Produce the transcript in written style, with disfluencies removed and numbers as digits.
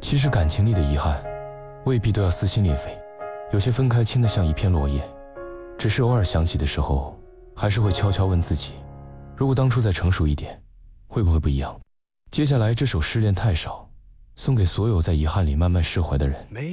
其实感情里的遗憾，未必都要撕心裂肺，有些分开轻得像一片落叶，只是偶尔想起的时候，还是会悄悄问自己，如果当初再成熟一点，会不会不一样？接下来这首《失恋太少》，送给所有在遗憾里慢慢释怀的人。